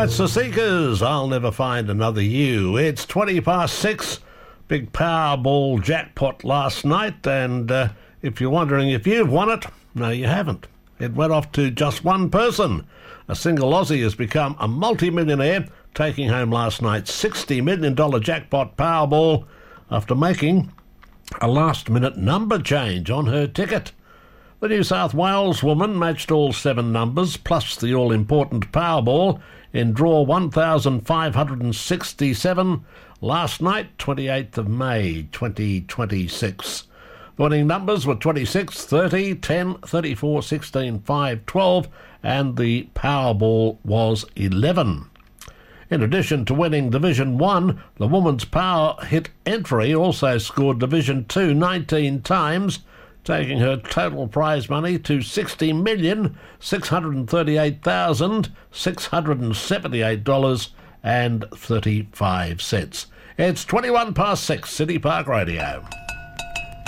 That's the Seekers. I'll never find another you. It's 6:20. Big Powerball jackpot last night, and if you're wondering if you've won it, no, you haven't. It went off to just one person. A single Aussie has become a multi-millionaire, taking home last night's $60 million jackpot Powerball after making a last-minute number change on her ticket. The New South Wales woman matched all 7 numbers, plus the all-important Powerball, in draw 1567 last night, 28th of May 2026. The winning numbers were 26, 30, 10, 34, 16, 5, 12, and the Powerball was 11. In addition to winning Division 1, the Women's Power Hit Entry also scored Division 2 19 times, taking her total prize money to $60,638,678.35. It's 6:21, City Park Radio.